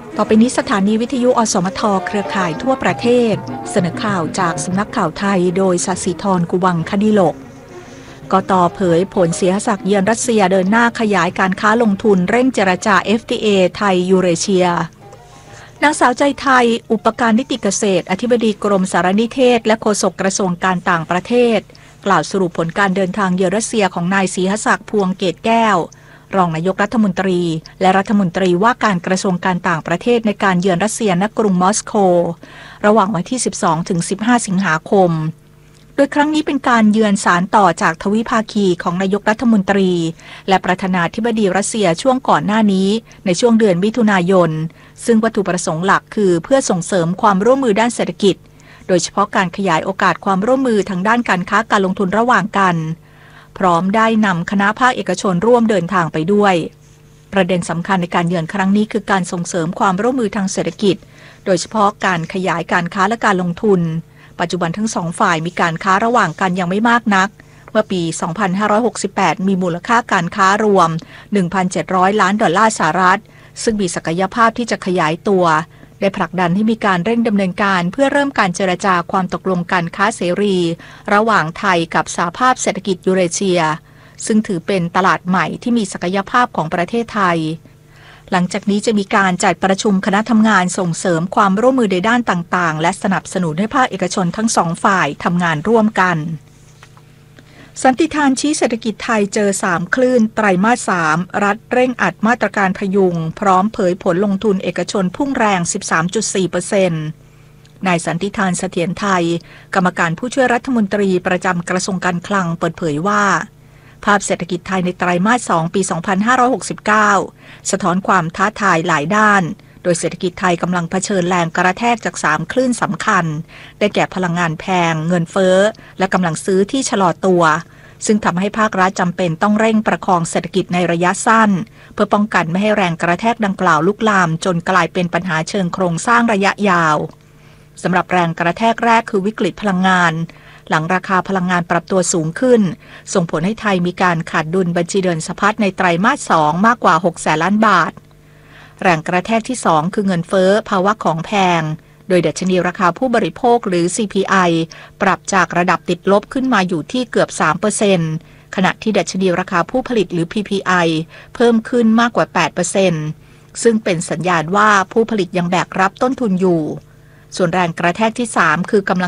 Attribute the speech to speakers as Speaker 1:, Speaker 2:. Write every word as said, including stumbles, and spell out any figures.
Speaker 1: ต่อไปนี้สถานีวิทยุอสมทเครือข่ายทั่วประเทศเสนอข่าวจากสำนักข่าวไทยโดยศศิธรกุวังคดิโลกกต.เผยผลเสียศักดิ์เยือนรัสเซียเดินหน้าขยายการค้าลงทุนเร่งเจรจา เอฟ ที เอ ไทยยูเรเชียนางสาวใจไทยอุปการนิติเกษตรอธิบดีกรมสารนิเทศและโฆษกกระทรวงการต่างประเทศกล่าวสรุปผลการเดินทางเยือนรัสเซียของนายศรีหศักดิ์พวงเกตแก้วรองนายกรัฐมนตรีและรัฐมนตรีว่าการกระทรวงการต่างประเทศในการเยือนรัสเซียณกรุงมอสโกระหว่างวันที่ สิบสองถึงสิบห้า สิงหาคมโดยครั้งนี้เป็นการเยือนสารต่อจากทวิภาคีของนายกรัฐมนตรีและประธานาธิบดีรัสเซียช่วงก่อนหน้านี้ในช่วงเดือนมิถุนายนซึ่งวัตถุประสงค์หลักคือเพื่อส่งเสริมความร่วมมือด้านเศรษฐกิจโดยเฉพาะการขยายโอกาสความร่วมมือทางด้านการค้าการลงทุนระหว่างกันพร้อมได้นำคณะภาคเอกชนร่วมเดินทางไปด้วยประเด็นสำคัญในการเยือนครั้งนี้คือการส่งเสริมความร่วมมือทางเศรษฐกิจโดยเฉพาะการขยายการค้าและการลงทุนปัจจุบันทั้งสองฝ่ายมีการค้าระหว่างกันยังไม่มากนักเมื่อปี สองพันห้าร้อยหกสิบแปด มีมูลค่าการค้ารวม หนึ่งพันเจ็ดร้อย ล้านดอลลาร์สหรัฐซึ่งมีศักยภาพที่จะขยายตัวได้ผลักดันให้มีการเร่งดำเนินการเพื่อเริ่มการเจรจาความตกลงการค้าเสรีระหว่างไทยกับสหภาพเศรษฐกิจยูเรเชียซึ่งถือเป็นตลาดใหม่ที่มีศักยภาพของประเทศไทยหลังจากนี้จะมีการจัดประชุมคณะทำงานส่งเสริมความร่วมมือในด้านต่างๆและสนับสนุนให้ภาคเอกชนทั้งสองฝ่ายทำงานร่วมกันสันติธานชี้เศรษฐกิจไทยเจอสามคลื่นไตรมาสสามรัฐเร่งอัดมาตรการพยุงพร้อมเผยผลลงทุนเอกชนพุ่งแรง สิบสามจุดสี่เปอร์เซ็นต์ นายสันติธานเสถียรไทยกรรมการผู้ช่วยรัฐมนตรีประจำกระทรวงการคลังเปิดเผยว่าภาพเศรษฐกิจไทยในไตรมาสสองปี สองพันห้าร้อยหกสิบเก้า สะท้อนความท้าทายหลายด้านโดยเศรษฐกิจไทยกำลังเผชิญแรงกระแทกจากสามคลื่นสำคัญได้แก่พลังงานแพงเงินเฟ้อและกำลังซื้อที่ชะลอตัวซึ่งทำให้ภาครัฐจำเป็นต้องเร่งประคองเศรษฐกิจในระยะสั้นเพื่อป้องกันไม่ให้แรงกระแทกดังกล่าวลุกลามจนกลายเป็นปัญหาเชิงโครงสร้างระยะยาวสำหรับแรงกระแทกแรกคือวิกฤตพลังงานหลังราคาพลังงานปรับตัวสูงขึ้นส่งผลให้ไทยมีการขาดดุลบัญชีเดินสะพัดในไตรมาสสองมากกว่าหกแสนล้านบาทแรงกระแทกที่สองคือเงินเฟ้อภาวะของแพงโดยดัชนีราคาผู้บริโภคหรือ ซี พี ไอ ปรับจากระดับติดลบขึ้นมาอยู่ที่เกือบ สามเปอร์เซ็นต์ ขณะที่ดัชนีราคาผู้ผลิตหรือ พี พี ไอ เพิ่มขึ้นมากกว่า แปดเปอร์เซ็นต์ ซึ่งเป็นสัญญาณว่าผู้ผลิตยังแบกรับต้นทุนอยู่ส่วนแรงกระแทกที่สามคือกำลัง